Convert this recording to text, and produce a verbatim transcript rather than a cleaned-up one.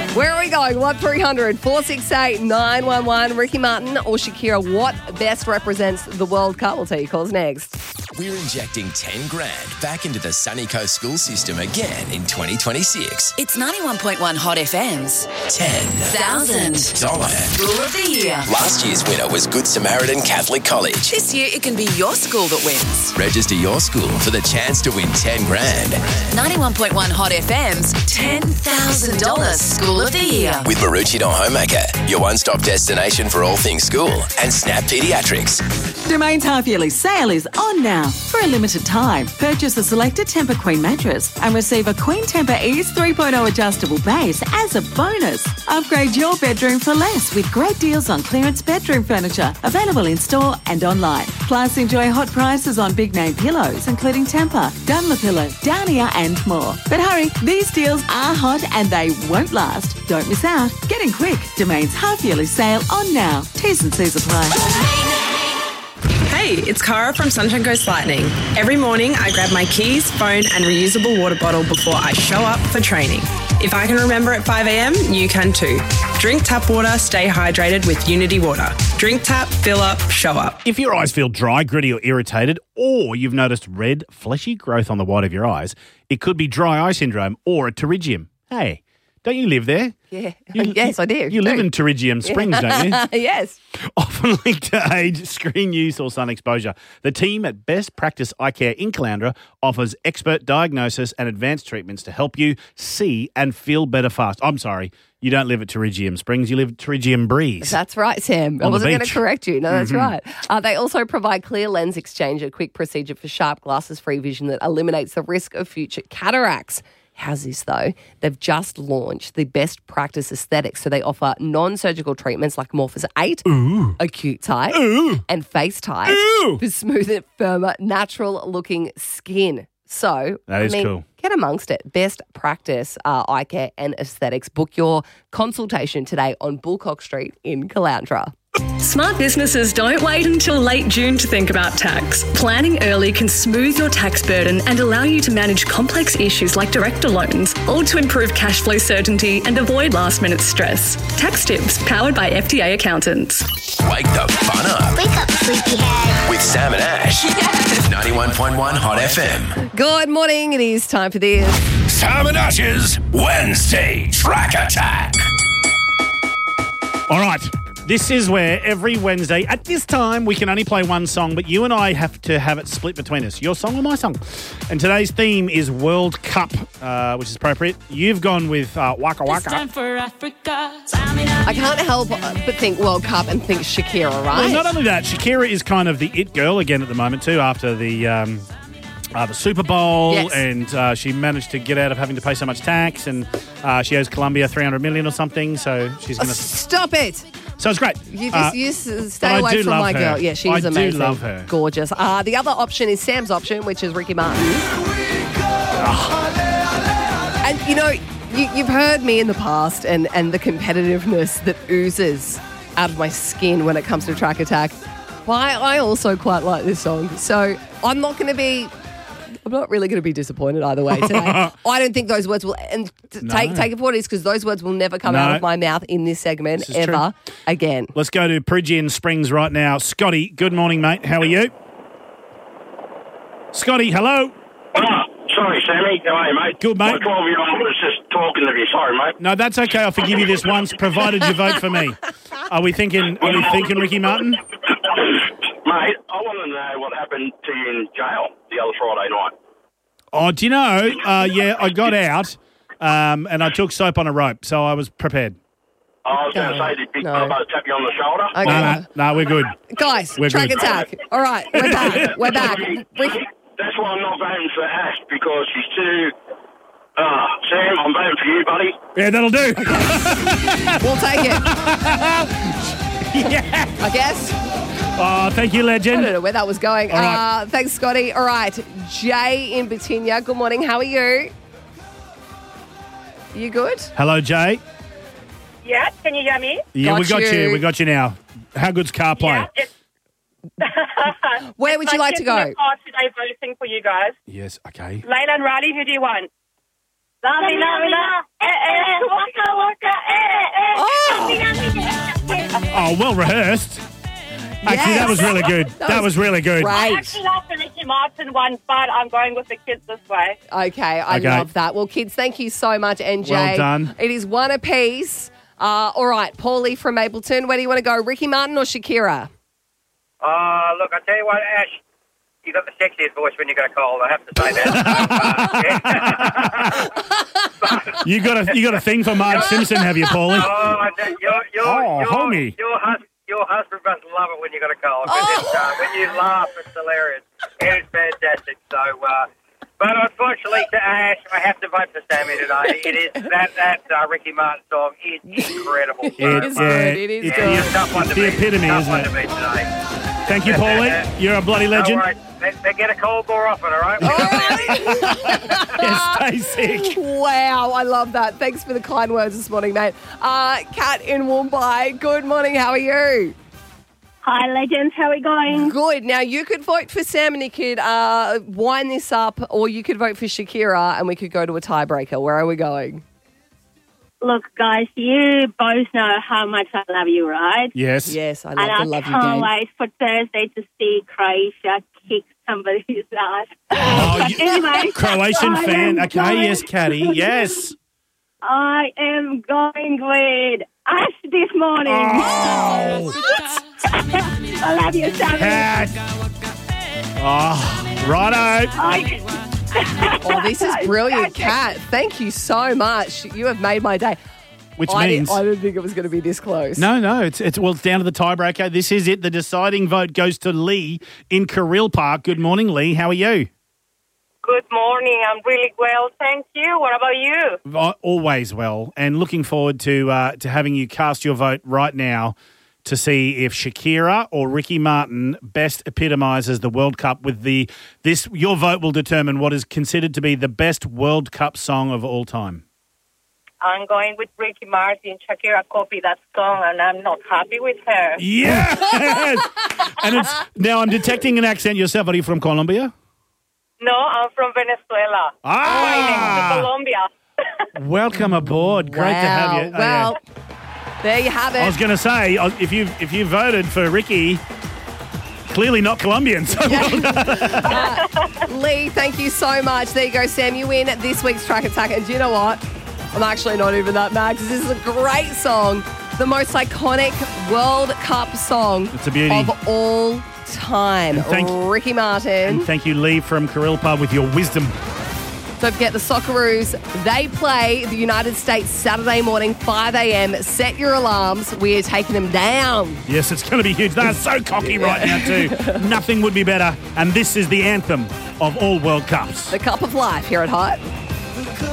Where are we going? one three hundred four six eight nine one one. Ricky Martin or Shakira, what best represents the World Cup? We'll tell you calls next. We're injecting ten grand back into the Sunny Coast school system again in twenty twenty-six. It's ninety-one point one Hot F M's ten thousand dollar School of the Year. Last year's winner was Good Samaritan Catholic College. This year it can be your school that wins. Register your school for the chance to win ten grand. ninety-one point one Hot F M's ten thousand dollar School of the Year. With Maroochydore Homemaker, your one-stop destination for all things school, and Snap Pediatrics. Domain's half-yearly sale is on now. For a limited time, purchase a selected Tempur Queen mattress and receive a Queen Tempur Ease three point oh adjustable base as a bonus. Upgrade your bedroom for less with great deals on clearance bedroom furniture, available in-store and online. Plus, enjoy hot prices on big-name pillows, including Tempur, Dunlopillow, Downier and more. But hurry, these deals are hot and they won't last. Don't miss out. Get in quick. Domain's half-yearly sale on now. T's and C's apply. Hey, it's Cara from Sunshine Coast Lightning. Every morning I grab my keys, phone and reusable water bottle before I show up for training. If I can remember at five a.m, you can too. Drink tap water, stay hydrated with Unity Water. Drink tap, fill up, show up. If your eyes feel dry, gritty or irritated, or you've noticed red, fleshy growth on the white of your eyes, it could be dry eye syndrome or a pterygium. Hey, don't you live there? Yeah. You, yes, I do. You do. live in Pterygium Springs, don't you? Yes. Often linked to age, screen use or sun exposure. The team at Best Practice Eye Care in Caloundra offers expert diagnosis and advanced treatments to help you see and feel better fast. I'm sorry, you don't live at Pterygium Springs, you live at Pterygium Breeze. That's right, Sam. I On the wasn't going to beach. correct you. No, that's Mhm. right. Uh, they also provide clear lens exchange, a quick procedure for sharp glasses-free vision that eliminates the risk of future cataracts. How's this, though? They've just launched the Best Practice Aesthetics. So they offer non-surgical treatments like Morphos eight, Ooh. Acute Type, Ooh. and Face Type Ooh. for smoother, firmer, natural-looking skin. So, That I is mean, cool. get amongst it. Best Practice uh, Eye Care and Aesthetics. Book your consultation today on Bullcock Street in Caloundra. Smart businesses don't wait until late June to think about tax. Planning early can smooth your tax burden and allow you to manage complex issues like director loans, all to improve cash flow certainty and avoid last-minute stress. Tax tips powered by F T A accountants. Wake the fun up. Wake up, sleepyhead. With Sam and Ash. ninety-one point one Hot F M. Good morning. It is time for this. Sam and Ash's Wednesday Track Attack. All right. This is where every Wednesday at this time we can only play one song, but you and I have to have it split between us. Your song or my song. And today's theme is World Cup, uh, which is appropriate. You've gone with uh, Waka Waka. I can't help but think World Cup and think Shakira, right? Well, not only that, Shakira is kind of the it girl again at the moment too after the... Um, Uh, the Super Bowl, Yes. and uh, she managed to get out of having to pay so much tax, and uh, she owes Colombia three hundred million dollars or something, so she's going to... Stop it. So it's great. You Uh, just you s- but stay I away do from love my her. girl. Yeah, she's I do amazing. love her. Gorgeous. Uh, the other option is Sam's option, which is Ricky Martin. And, you know, you, you've heard me in the past and, and the competitiveness that oozes out of my skin when it comes to Track Attack. Why I also quite like this song. So I'm not going to be... I'm not really going to be disappointed either way today. I don't think those words will, and t- No. take take it for what it is, because those words will never come out No. of my mouth in this segment This is ever again. Let's go to Pterygium Springs right now. Scotty, good morning, mate. How are you? Scotty, hello. Oh, sorry, Sammy. How are you, mate? Good, mate. My twelve-year-old was just talking to me. Sorry, mate. No, that's okay. I'll forgive you this once, provided you vote for me. Are we thinking? Are we thinking Ricky Martin? Mate, I want to know what happened to you in jail the other Friday night. Oh, do you know? Uh, yeah, I got out, um, and I took soap on a rope, so I was prepared. I was going to say, did Big No. Bubba tap you on the shoulder? Okay. No, no, no, we're good. Guys, We're Track good. Attack. All right, we're back. We're back. Ricky, That's why I'm not voting for Ash, because she's too... Uh, Sam, I'm voting for you, buddy. Yeah, that'll do. we'll take it, Yeah. I guess. Oh, thank you, I legend. don't know where that was going. All right. Uh, thanks, Scotty. All right, Jay in Batinia. Good morning. How are you? You good? Hello, Jay. Yeah, can you hear me? Yeah, Got we got you. you. We got you now. How good's CarPlay? Yeah, it's- Where would you like to It's like go? in the car today voting for you guys. Yes. Okay. Layla and Riley, who do you want? La, la, la, la, eh, eh, waka, waka, Oh, well rehearsed. Actually, that was really good. That, That was, was really good. I Great. actually like the Ricky Martin one, but I'm going with the kids this way. Okay, I Okay. love that. Well, kids, thank you so much, N J. Well done. It is one apiece. Uh, all right, Paulie from Mapleton, where do you want to go, Ricky Martin or Shakira? Uh, look, I tell you what, Ash, you got the sexiest voice when you got a cold. I have to say that. You got a you got a thing for Marge Simpson, have you, Paulie? Oh, I tell you, your, your, Oh, your, homie. Your, hus- your husband must love it when you got a cold. 'cause it's, uh, when you laugh, it's hilarious. It's fantastic. So, uh, but unfortunately to Ash, I have to vote for Sammy today. It is that that uh, Ricky Martin song is incredible. So, It is Yeah, good. It is it's good. It's a tough one to the beat. epitome, Tough isn't one it? to beat today. Thank you, Paulie. You're a bloody legend. No worries. They, they get a cold more often, all right? Yeah, stay sick. Wow, I love that. Thanks for the kind words this morning, mate. Uh, Kat in Mumbai, good morning. How are you? Hi, legends. How are we going? Good. Now, you could vote for Sam and you could uh, wind this up, or you could vote for Shakira and we could go to a tiebreaker. Where are we going? Look, guys, you both know how much I love you, right? Yes. Yes, I love And the I love you can't game. wait for Thursday to see Croatia kick somebody's ass. Oh, But you- anyway, Croatian I fan. am Okay, going- yes, Caddy. Yes. I am going with Ash this morning. Oh, I love you, Sammy. Cat. Oh, righto. I- Oh, this is brilliant, Kat. Thank you so much. You have made my day. Which I, means... didn't, I didn't think it was going to be this close. No, no, it's it's well, it's down to the tiebreaker. This is it. The deciding vote goes to Lee in Kirill Park. Good morning, Lee. How are you? Good morning. I'm really well, thank you. What about you? Uh, Always well, and looking forward to uh, to having you cast your vote right now to see if Shakira or Ricky Martin best epitomises the World Cup with the this. Your vote will determine what is considered to be the best World Cup song of all time. I'm going with Ricky Martin. Shakira copied that song, and I'm not happy with her. Yes, and it's now I'm detecting an accent yourself. Are you from Colombia? No, I'm from Venezuela. Ah! Right next to Colombia. Welcome aboard. Great wow. to have you. Oh, yeah. Well, there you have it. I was going to say, uh, if you if you voted for Ricky, clearly not Colombian. So well done. Lee, thank you so much. There you go, Sam. You win this week's Track Attack. And do you know what? I'm actually not even that mad because this is a great song. The most iconic World Cup song It's a beauty. of all time. And thank- Ricky Martin. And thank you, Lee from Kirill Pub, with your wisdom. Don't forget the Socceroos. They play the United States Saturday morning, five a.m. Set your alarms. We are taking them down. Yes, it's going to be huge. They're so cocky right now too. Nothing would be better. And this is the anthem of all World Cups. The Cup of Life here at Hot.